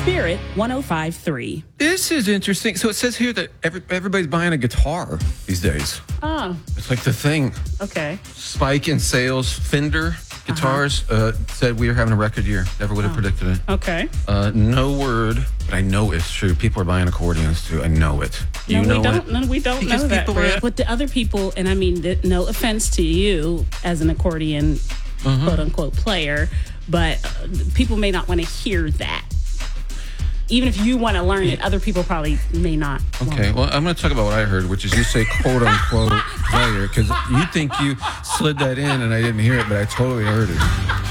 Spirit 105.3. This is interesting. So it says here that everybody's buying a guitar these days. Oh, It's like the thing. okay. Spike in sales. Fender Guitars said we are having a record year. Never would have predicted it. Okay. No word, but I know it's true. People are buying accordions too. I know it. Do you know it? No, we don't Because know that. people are- But the other people, and I mean, no offense to you as an accordion, quote unquote, player, but people may not want to hear that. Even if you want to learn it, other people probably may not. Okay, well, I'm going to talk about what I heard, which is you say quote unquote player, because you think you slid that in and I didn't hear it, but I totally heard it.